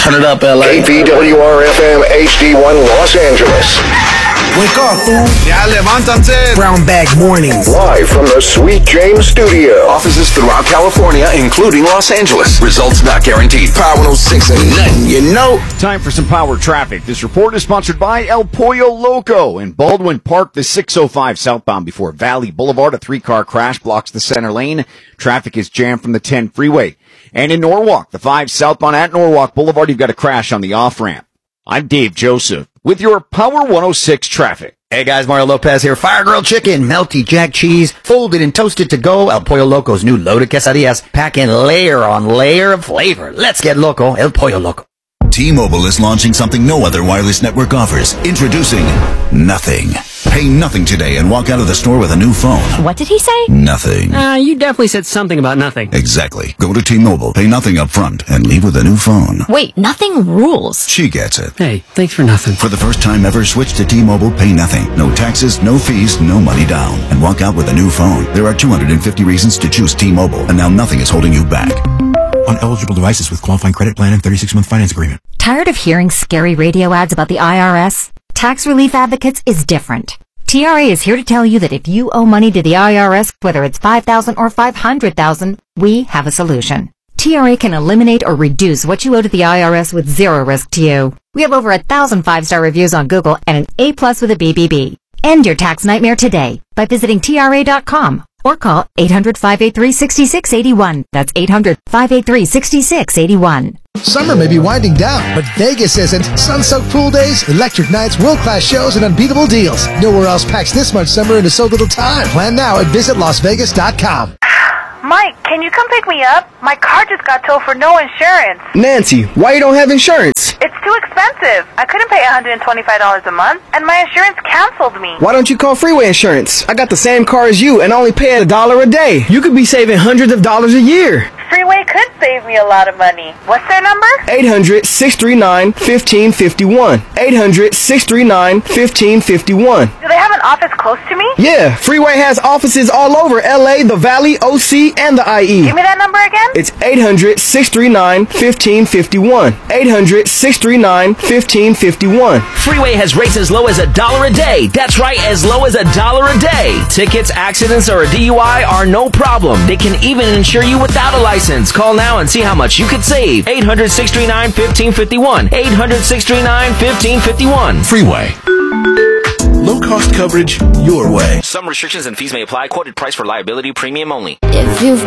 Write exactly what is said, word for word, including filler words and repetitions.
Turn it up, L A. K P W R F M H D one Los Angeles. Wake up, fool. Ya levántanse. Brown Bag Mornings. Live from the Sweet James Studio. Offices throughout California, including Los Angeles. Results not guaranteed. Power one oh six ain't nothing, you know. Time for some power traffic. This report is sponsored by El Pollo Loco. In Baldwin Park, the six oh five southbound before Valley Boulevard, a three-car crash blocks the center lane. Traffic is jammed from the ten freeway. And in Norwalk, the five southbound at Norwalk Boulevard, you've got a crash on the off-ramp. I'm Dave Joseph with your Power one oh six traffic. Hey guys, Mario Lopez here. Fire grilled chicken, melty jack cheese, folded and toasted to go. El Pollo Loco's new loaded quesadillas, packing layer on layer of flavor. Let's get loco. El Pollo Loco. T-Mobile is launching something no other wireless network offers. Introducing Nothing. Pay nothing today and walk out of the store with a new phone. What did he say? Nothing. Uh, you definitely said something about nothing. Exactly. Go to T-Mobile, pay nothing up front, and leave with a new phone. Wait, nothing rules. She gets it. Hey, thanks for nothing. For the first time ever, switch to T-Mobile, pay nothing. No taxes, no fees, no money down. And walk out with a new phone. There are two hundred fifty reasons to choose T-Mobile, and now nothing is holding you back. On eligible devices with qualifying credit plan and thirty-six month finance agreement. Tired of hearing scary radio ads about the I R S? Tax Relief Advocates is different. T R A is here to tell you that if you owe money to the I R S, whether it's five thousand dollars or five hundred thousand dollars, we have a solution. T R A can eliminate or reduce what you owe to the I R S with zero risk to you. We have over a thousand five-star reviews on Google and an A plus with a B B B. End your tax nightmare today by visiting T R A dot com or call eight hundred, five eight three, six six eight one. That's eight hundred, five eight three, six six eight one. Summer may be winding down, but Vegas isn't. Sun-soaked pool days, electric nights, world-class shows, and unbeatable deals. Nowhere else packs this much summer into so little time. Plan now at visit las vegas dot com. Mike, can you come pick me up? My car just got towed for no insurance. Nancy, why you don't have insurance? It's too expensive. I couldn't pay one hundred twenty-five dollars a month, and my insurance canceled me. Why don't you call Freeway Insurance? I got the same car as you and only pay a dollar a day. You could be saving hundreds of dollars a year. Freeway could save me a lot of money. What's their number? eight hundred, six three nine, one five five one. eight hundred, six three nine, one five five one. Do they have an office close to me? Yeah, Freeway has offices all over L A, the Valley, O C, and the I E. Give me that number again. It's eight hundred, six three nine, one five five one. eight hundred, six three nine, one five five one. Freeway has rates as low as a dollar a day. That's right, as low as a dollar a day. Tickets, accidents, or a D U I are no problem. They can even insure you without a license. Call now and see how much you could save. eight hundred, six three nine, one five five one. eight hundred, six three nine, one five five one. Freeway. Low-cost coverage your way. Some restrictions and fees may apply. Quoted price for liability premium only. If you've